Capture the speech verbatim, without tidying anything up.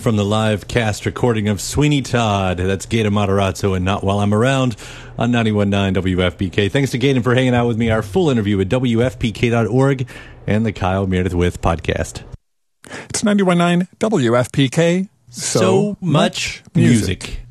from the live cast recording of Sweeney Todd. That's Gaten Matarazzo and Not While I'm Around on ninety-one point nine W F P K. Thanks to Gaten for hanging out with me. Our full interview at W F P K dot org and the Kyle Meredith With podcast. It's ninety-one point nine W F P K. So, so much music. music.